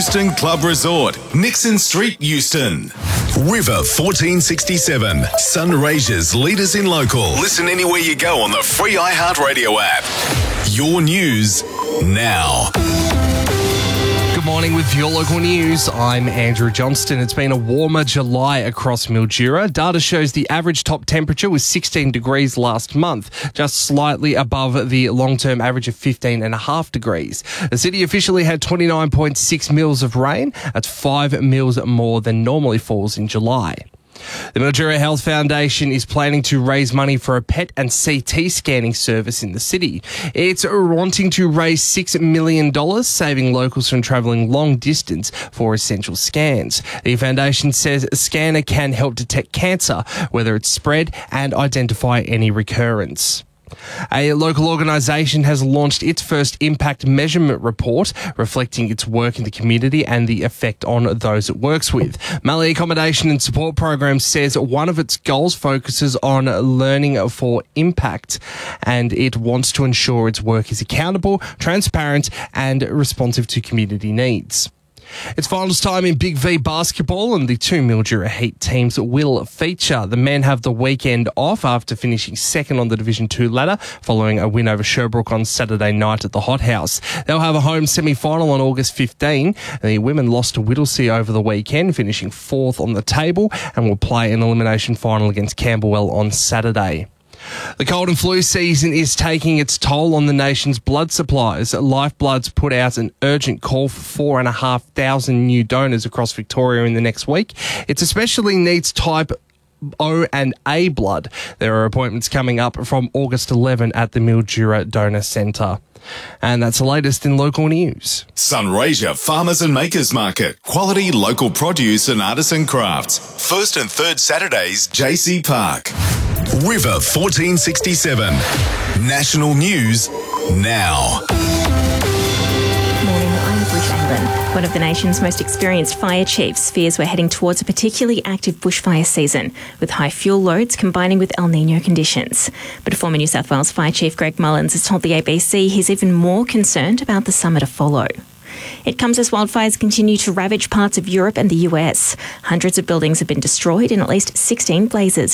Euston Club Resort, Nixon Street, Euston. River 1467, Sunraysia's leaders in local. Listen anywhere you go on the free iHeartRadio app. Your news now. Good morning with your local news. I'm Andrew Johnston. It's been a warmer July across Mildura. Data shows the average top temperature was 16 degrees last month, just slightly above the long-term average of 15.5 degrees. The city officially had 29.6 mils of rain. That's 5 mils more than normally falls in July. The Mildura Health Foundation is planning to raise money for a PET and CT scanning service in the city. It's wanting to raise $6 million, saving locals from travelling long distance for essential scans. The foundation says a scanner can help detect cancer, whether it's spread, and identify any recurrence. A local organisation has launched its first impact measurement report, reflecting its work in the community and the effect on those it works with. Mallee Accommodation and Support Program says one of its goals focuses on learning for impact, and it wants to ensure its work is accountable, transparent and responsive to community needs. It's finals time in Big V basketball, and the two Mildura Heat teams will feature. The men have the weekend off after finishing second on the Division 2 ladder following a win over Sherbrooke on Saturday night at the Hot House. They'll have a home semi-final on August 15. The women lost to Whittlesea over the weekend, finishing fourth on the table, and will play an elimination final against Camberwell on Saturday. The cold and flu season is taking its toll on the nation's blood supplies. Lifebloods put out an urgent call for 4,500 new donors across Victoria in the next week. It especially needs type O and A blood. There are appointments coming up from August 11 at the Mildura Donor Centre. And that's the latest in local news. Sunraysia Farmers and Makers Market. Quality local produce and artisan crafts. First and third Saturdays, JC Park. River 1467. National News now. Morning, I'm Bruce Allen. One of the nation's most experienced fire chiefs fears we're heading towards a particularly active bushfire season, with high fuel loads combining with El Nino conditions. But former New South Wales Fire Chief Greg Mullins has told the ABC he's even more concerned about the summer to follow. It comes as wildfires continue to ravage parts of Europe and the US. Hundreds of buildings have been destroyed and at least 16 blazes